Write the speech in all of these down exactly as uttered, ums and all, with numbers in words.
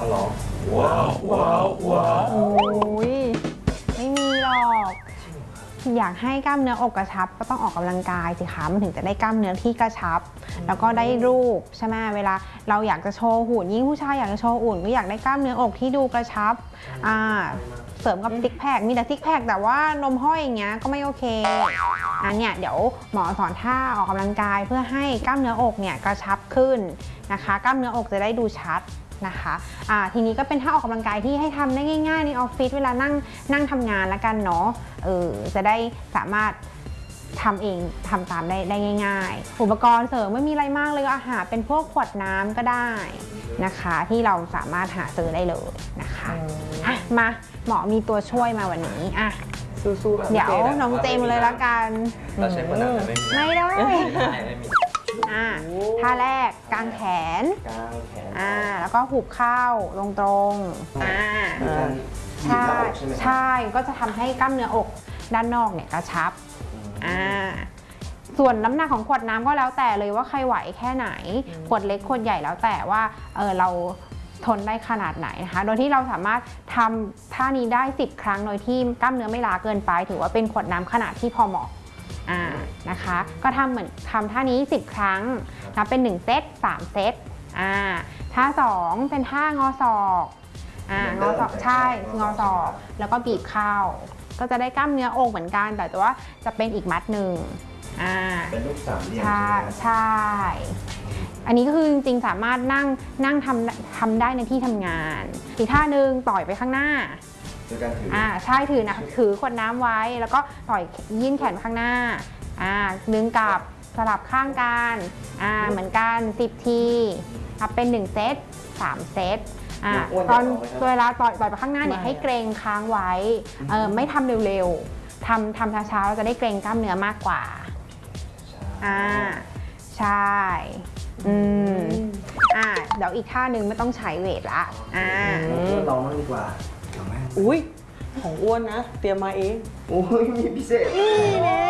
ร้องว้าวว้าวว้าวโอ้ยไม่มีหรอกอยากให้กล้ามเนื้ออกกระชับก็ต้องออกกำลังกายสิคะมันถึงจะได้กล้ามเนื้อที่กระชับแล้วก็ได้รูปใช่ไหมเวลาเราอยากจะโชว์หุ่นยิ่งผู้ชายอยากจะโชว์หุ่นก็อยากได้กล้ามเนื้ออกที่ดูกระชับอ่าเสริมกับซิกแพคมีแต่ซิกแพคแต่ว่านมห้อยอย่างเงี้ยก็ไม่โอเคอันเนี้ยเดี๋ยวหมอสอนท่าออกกำลังกายเพื่อให้กล้ามเนื้ออกเนี่ยกระชับขึ้นนะคะกล้ามเนื้ออกจะได้ดูชัดนะคะอ่าทีนี้ก็เป็นท่าออกกำลังกายที่ให้ทำได้ง่ายๆในออฟฟิศเวลานั่งนั่งทำงานแล้วกันเนาะเออจะได้สามารถทำเองทำตามได้ได้ง่ายๆอุปกรณ์เสริมไม่มีอะไรมากเลยก็อาหารเป็นพวกขวดน้ำก็ได้นะคะที่เราสามารถหาซื้อได้เลยนะคะอ่ะมาหมอมีตัวช่วยมาวันนี้อ่ะสู้ๆเดี๋ยวน้องเจมเลยละกันเราใช้ขวดน้ำไม่ไม่ได้ไม่มีอ่าท่าแรกกางแขนกางแขนอ่าแล้วก็หุบเข้าตรงตรงอ่าใช่ใช่ก็จะทำให้กล้ามเนื้ออกด้านนอกเนี่ยกระชับอ่าส่วนน้ำหนักของขวดน้ำก็แล้วแต่เลยว่าใครไหวแค่ไหนขวดเล็กขวดใหญ่แล้วแต่ว่าเออเราทนได้ขนาดไหนนะคะโดยที่เราสามารถทำท่านี้ได้สิบครั้งโดยที่กล้ามเนื้อไม่ล้าเกินไปถือว่าเป็นขวดน้ำขนาดที่พอเหมาะอ่านะคะก็ทำเหมือนทำท่านี้สิบครั้งนับเป็นหนึ่งเซตสามเซตอ่าท่าสองเป็นท่างอศอกอ่างอศอกใช่งอศอกแล้วก็บีบเข้าก็จะได้กล้ามเนื้ออกเหมือนกันแต่ว่าจะเป็นอีกมัดหนึ่งอ่าเป็นรูปสามเหลี่ยมใช่ใช่อันนี้ก็คือจริงๆสามารถนั่งนั่งทำทำได้ในที่ทำงานอีกท่าหนึ่งต่อยไปข้างหน้าอ่าใช่ถือนะถือขวดน้ำไว้แล้วก็ต่อยยื่นแขนข้างหน้าอ่าดึงกลับสลับข้างกันอ่าเหมือนกันสิบทีนับเป็นหนึ่งเซตสามเซตอ่าตอนเวลาต่อยต่อยไปข้างหน้าเนี่ยให้เกรงค้างไว้เออไม่ทำเร็วๆทำทำช้าๆเราจะได้เกรงกล้ามเนื้อมากกว่าอ่าใช่อืมอ่าเดี๋ยวอีกท่าหนึ่งไม่ต้องใช้เวทละอ่าลองมั่งดีกว่าอุ้ยของอ้วนนะเตรียมมาเองโอ้ยมีพิเศษนี่แน่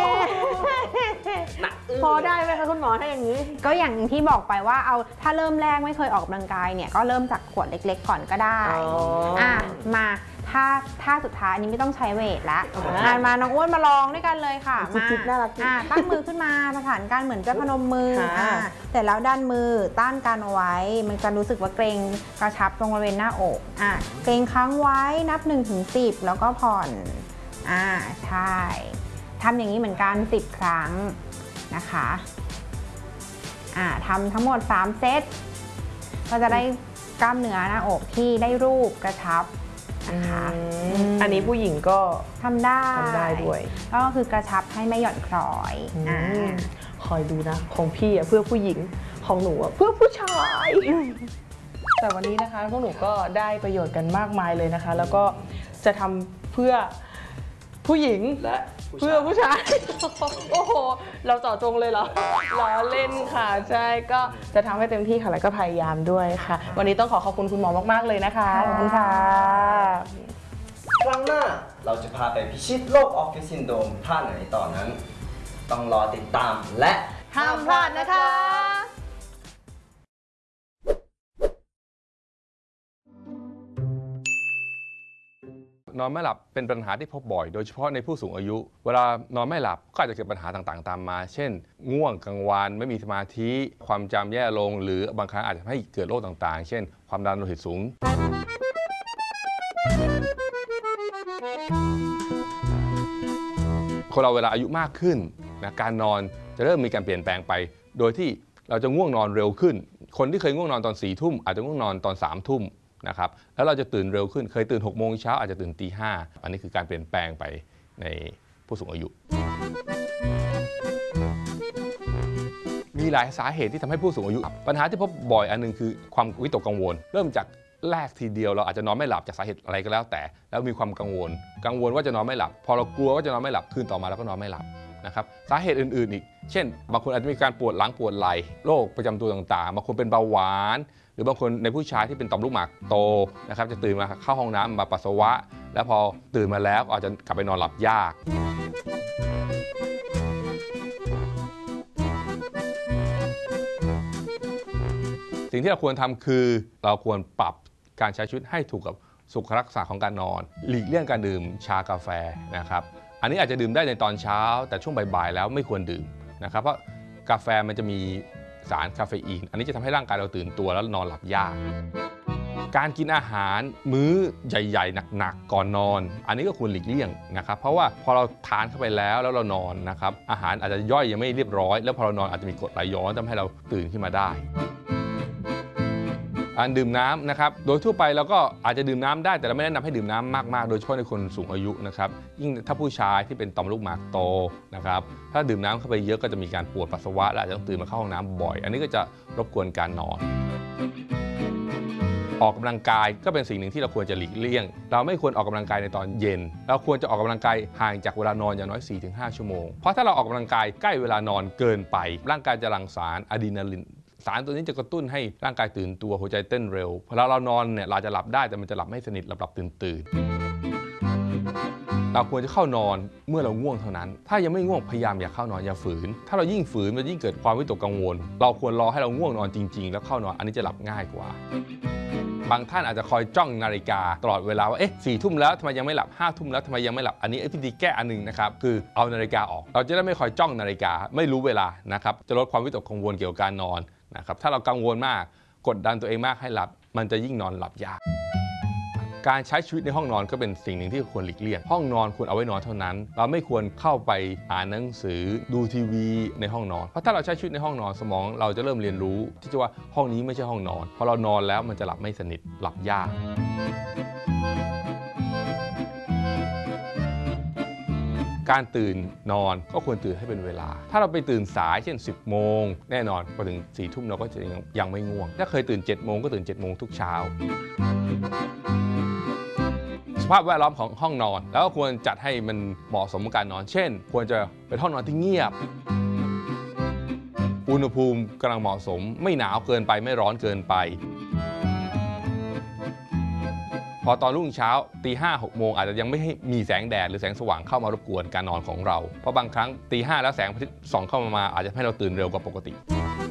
พอได้ไหมคะคุณหมอถ้าอย่างนี้ก็อย่างที่บอกไปว่าเอาถ้าเริ่มแรกไม่เคยออกกำลังกายเนี่ยก็เริ่มจากขวดเล็กๆก่อนก็ได้อ่ะมาถ้าถ้าสุดท้ายนี้ไม่ต้องใช้เวทแล้วอ่ะมาน้องอ้วนมาลองด้วยกันเลยค่ะมาอ่ะตั้งมือขึ้นมาประสานกันเหมือนจะพนมมืออ่ะแต่แล้วด้านมือต้านกันเอาไว้มันจะรู้สึกว่าเกร็งกระชับตรงบริเวณหน้าอกอ่ะเกร็งค้างไว้นับหนึ่งถึงสิบแล้วก็ผ่อนอ่าใช่ทำอย่างนี้เหมือนกันสิบครั้งนะคะอ่าทำทั้งหมดสามเซตก็จะได้กล้ามเนื้อหน้าอกที่ได้รูปกระชับนะคะอันนี้ผู้หญิงก็ทำได้ทำได้ด้วยก็คือกระชับให้ไม่หย่อนคล้อยอ่าคอยดูนะของพี่อ่ะเพื่อผู้หญิงของหนูอ่ะเพื่อผู้ชายแต่วันนี้นะคะพวกหนูก็ได้ประโยชน์กันมากมายเลยนะคะแล้วก็จะทำเพื่อผู้หญิงและเพื่อผู้ชายโอ้โหเราเจาะจงเลยเหรอล้อเล่นค่ะใช่ก็จะทำให้เต็มที่ค่ะแล้วก็พยายามด้วยค่ะวันนี้ต้องขอขอบคุณคุณหมอมากๆเลยนะคะขอบคุณค่ะครั้งหน้าเราจะพาไปพิชิตโรคออฟฟิศซินโดรมท่าไหนต่อนั้นต้องรอติดตามและห้ามพลาดนะคะนอนไม่หลับเป็นปัญหาที่พบบ่อยโดยเฉพาะในผู้สูงอายุเวลานอนไม่หลับก็อาจจะเกิดปัญหาต่างๆตามมาเช่นง่วงกลางวันไม่มีสมาธิความจำแย่ลงหรือบางครั้งอาจจะทำให้เกิดโรคต่างๆเช่นความดันโลหิตสูงคนเราเวลาอายุมากขึ้นนะการนอนจะเริ่มมีการเปลี่ยนแปลงไปโดยที่เราจะง่วงนอนเร็วขึ้นคนที่เคยง่วงนอนตอนสี่ทุ่มอาจจะง่วงนอนตอนสามทุ่มนะครับแล้วเราจะตื่นเร็วขึ้นเคยตื่นหกโมงเช้าอาจจะตื่นตีห้าอันนี้คือการเปลี่ยนแปลงไปในผู้สูงอายุมีหลายสาเหตุที่ทำให้ผู้สูงอายุปัญหาที่พบบ่อยอันนึงคือความวิตกกังวลเริ่มจากแรกทีเดียวเราอาจจะนอนไม่หลับจากสาเหตุอะไรก็แล้วแต่แล้วมีความกังวลกังวลว่าจะนอนไม่หลับพอเรากลัวว่าจะนอนไม่หลับคืนต่อมาเราก็นอนไม่หลับนะครับสาเหตุอื่นๆอีกเช่นบางคนอาจจะมีการปวดหลังปวดไหล่โรคประจำตัวต่างๆบางคนเป็นเบาหวานหรือบางคนในผู้ชายที่เป็นต่อมลูกหมากโตนะครับจะตื่นมาเข้าห้องน้ำมาปัสสาวะแล้วพอตื่นมาแล้วอาจจะกลับไปนอนหลับยากสิ่งที่เราควรทำคือเราควรปรับการใช้ชีวิตให้ถูกกับสุขลักษณะของการนอนหลีกเลี่ยงการดื่มชากาแฟนะครับอันนี้อาจจะดื่มได้ในตอนเช้าแต่ช่วงบ่ายๆแล้วไม่ควรดื่มนะครับเพราะกาแฟมันจะมีสารคาเฟอีนอันนี้จะทำให้ร่างกายเราตื่นตัวแล้วนอนหลับยากการกินอาหารมื้อใหญ่ๆหนักๆก่อนนอนอันนี้ก็ควรหลีกเลี่ยงนะครับเพราะว่าพอเราทานเข้าไปแล้วแล้วเรานอนนะครับอาหารอาจจะย่อยยังไม่เรียบร้อยแล้วพอเรานอนอาจจะมีกรดไหลย้อนทำให้เราตื่นขึ้นมาได้การดื่มน้ำนะครับโดยทั่วไปเราก็อาจจะดื่มน้ำได้แต่เราไม่แนะนำให้ดื่มน้ำมากๆโดยเฉพาะในคนสูงอายุนะครับยิ่งถ้าผู้ชายที่เป็นต่อมลูกหมากโตนะครับถ้าดื่มน้ำเข้าไปเยอะก็จะมีการปวดปัสสาวะและอาจจะต้องตื่นมาเข้าห้องน้ำบ่อยอันนี้ก็จะรบกวนการนอนออกกำลังกายก็เป็นสิ่งหนึ่งที่เราควรจะหลีกเลี่ยงเราไม่ควรออกกำลังกายในตอนเย็นเราควรจะออกกำลังกายห่างจากเวลานอนอย่างน้อย สี่ถึงห้า ชั่วโมงเพราะถ้าเราออกกำลังกายใกล้เวลานอนเกินไปร่างกายจะหลั่งสารอะดรีนาลินสารตัวนี้จะกระตุ้นให้ร่างกายตื่นตัวหัวใจเต้นเร็วพอเราเรานอนเนี่ยเราจะหลับได้แต่มันจะหลับไม่สนิทหลับหลับตื่นตื่นเราควรจะเข้านอนเมื่อเราง่วงเท่านั้นถ้ายังไม่ง่วงพยายามอย่าเข้านอนอย่าฝืนถ้าเรายิ่งฝืนมันยิ่งเกิดความวิตกกังวลเราควรรอให้เราง่วงนอนจริงๆแล้วเข้านอนอันนี้จะหลับง่ายกว่าบางท่านอาจจะคอยจ้องนาฬิกาตลอดเวลาว่าเอ๊ะสี่ทุ่มแล้วทำไมยังไม่หลับห้าทุ่มแล้วทำไมยังไม่หลับอันนี้วิธีแก้อันหนึ่งนะครับคือเอานาฬิกาออกเราจะได้ไม่คอยจ้องนาฬิกาไม่รู้เวลานะครับจะลดความวิตกกังวลเกี่ยวกับการนอนนะครับถ้าเรากังวลมากกดดันตัวเองมากให้หลับมันจะยิ่งนอนหลับยากการใช้ชีวิตในห้องนอนก็เป็นสิ่งหนึ่งที่ควรหลีกเลี่ยงห้องนอนควรเอาไว้นอนเท่านั้นเราไม่ควรเข้าไปอ่านหนังสือดูทีวีในห้องนอนเพราะถ้าเราใช้ชีวิตในห้องนอนสมองเราจะเริ่มเรียนรู้ที่จะว่าห้องนี้ไม่ใช่ห้องนอนพอเรานอนแล้วมันจะหลับไม่สนิทหลับยากการตื่นนอนก็ควรตื่นให้เป็นเวลาถ้าเราไปตื่นสายเช่นสิบโมงแน่นอนพอถึงสี่ทุ่มเราก็จะยังไม่ง่วงถ้าเคยตื่นเจ็ดโมงก็ตื่นเจ็ดโมงทุกเช้าสภาพแวดล้อมของห้องนอนแล้วก็ควรจัดให้มันเหมาะสมกับการนอนเช่นควรจะเป็นห้องนอนที่เงียบอุณหภูมิกำลังเหมาะสมไม่หนาวเกินไปไม่ร้อนเกินไปพอตอนรุ่งเช้าตีห้าหกโมงอาจจะยังไม่ให้มีแสงแดดหรือแสงสว่างเข้ามารบกวนการนอนของเราเพราะบางครั้งตีห้าแล้วแสงพระอาทิตย์ส่องเข้ามาอาจจะให้เราตื่นเร็วกว่าปกติ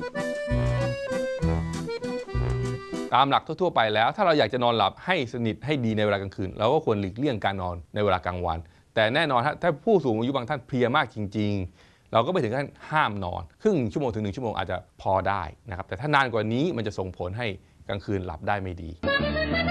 ตามหลักทั่วๆไปแล้วถ้าเราอยากจะนอนหลับให้สนิทให้ดีในเวลากลางคืนเราก็ควรหลีกเลี่ยงการนอนในเวลากลางวันแต่แน่นอนถ้าผู้สูงอายุบางท่านเพลียมากจริงๆเราก็ไม่ถึงขั้นห้ามนอนครึ่งชั่วโมงถึงหนึ่งชั่วโมงอาจจะพอได้นะครับแต่ถ้านานกว่านี้มันจะส่งผลให้กลางคืนหลับได้ไม่ดี